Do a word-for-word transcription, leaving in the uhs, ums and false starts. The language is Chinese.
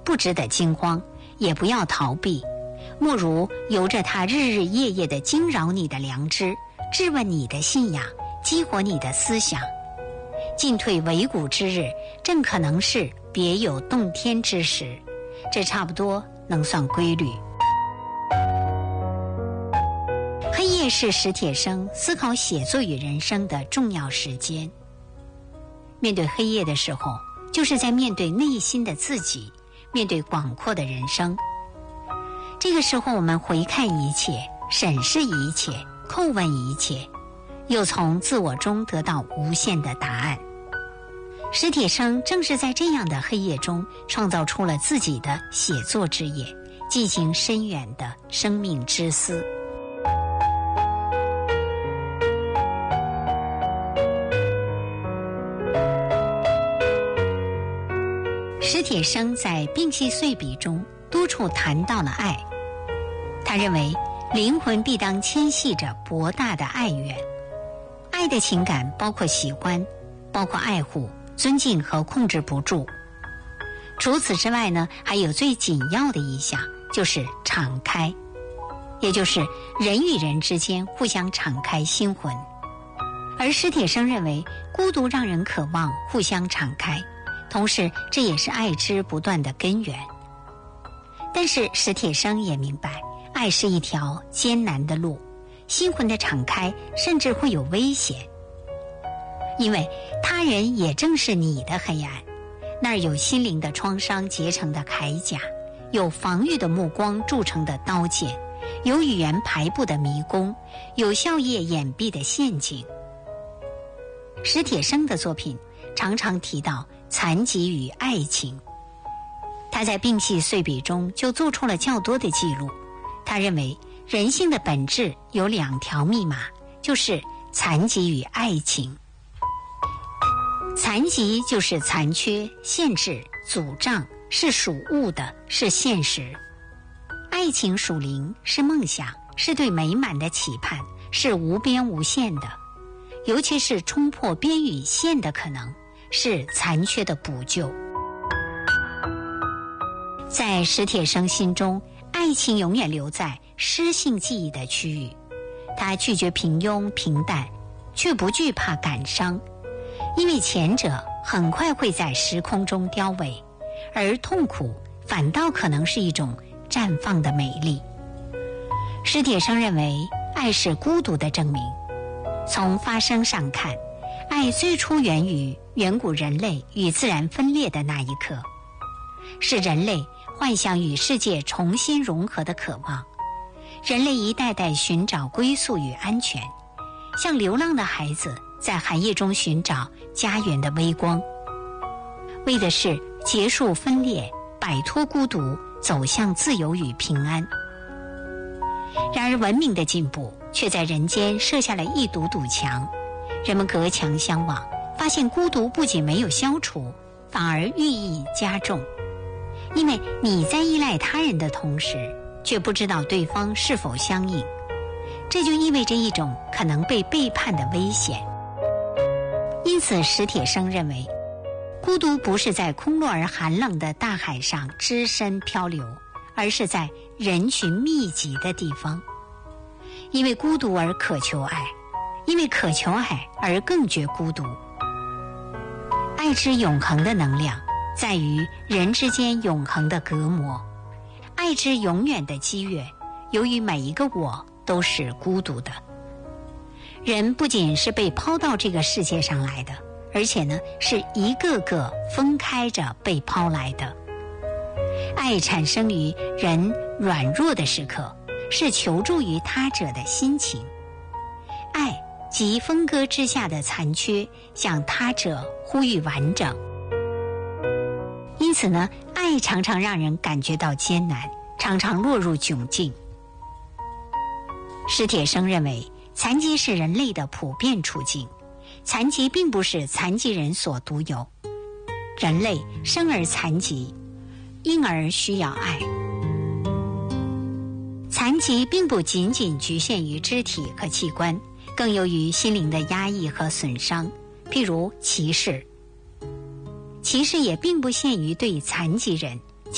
不值得惊慌，也不要逃避，莫如由着它日日夜夜地惊扰你的良知，质问你的信仰，激活你的思想。进退维谷之日，正可能是别有洞天之时，这差不多能算规律。黑夜是史铁生思考写作与人生的重要时间。面对黑夜的时候，就是在面对内心的自己，面对广阔的人生。这个时候，我们回看一切，审视一切，叩问一切，又从自我中得到无限的答案。史铁生正是在这样的黑夜中，创造出了自己的写作之夜，进行深远的生命之思。史铁生在《并系岁笔》中多处谈到了爱，他认为灵魂必当牵系着博大的爱缘，爱的情感包括喜欢，包括爱护、尊敬和控制不住。除此之外呢，还有最紧要的一项，就是敞开，也就是人与人之间互相敞开心魂。而史铁生认为，孤独让人渴望互相敞开，同时这也是爱之不断的根源。但是史铁生也明白，爱是一条艰难的路，心魂的敞开甚至会有危险，因为他人也正是你的黑暗，那儿有心灵的创伤结成的铠甲，有防御的目光铸成的刀剑，有语言排布的迷宫，有笑靥掩蔽的陷阱。史铁生的作品常常提到残疾与爱情，他在《并系岁笔》中就做出了较多的记录。他认为人性的本质有两条密码，就是残疾与爱情。残疾就是残缺、限制、阻障，是属物的，是现实。爱情属灵，是梦想，是对美满的期盼，是无边无限的，尤其是冲破边与线的可能，是残缺的补救。在史铁生心中，爱情永远留在诗性记忆的区域，他拒绝平庸平淡，却不惧怕感伤，因为前者很快会在时空中凋萎，而痛苦反倒可能是一种绽放的美丽。史铁生认为，爱是孤独的证明。从发生上看，爱最初源于远古人类与自然分裂的那一刻，是人类幻想与世界重新融合的渴望。人类一代代寻找归宿与安全，像流浪的孩子在寒夜中寻找家园的微光，为的是结束分裂，摆脱孤独，走向自由与平安。然而文明的进步却在人间设下了一堵堵墙，人们隔墙相望，发现孤独不仅没有消除，反而寓意加重。因为你在依赖他人的同时，却不知道对方是否相应，这就意味着一种可能被背叛的危险。因此史铁生认为，孤独不是在空落而寒冷的大海上只身漂流，而是在人群密集的地方。因为孤独而渴求爱，因为渴求爱而更觉孤独。爱之永恒的能量在于人之间永恒的隔膜，爱之永远的激越，由于每一个我都是孤独的。人不仅是被抛到这个世界上来的，而且呢，是一个个分开着被抛来的。爱产生于人软弱的时刻，是求助于他者的心情。爱即分割之下的残缺，向他者呼吁完整。因此呢，爱常常让人感觉到艰难，常常落入窘境。史铁生认为，残疾是人类的普遍处境，残疾并不是残疾人所独有，人类生而残疾，因而需要爱。残疾并不仅仅局限于肢体和器官，更由于心灵的压抑和损伤，譬如歧视。歧视也并不限于对残疾人，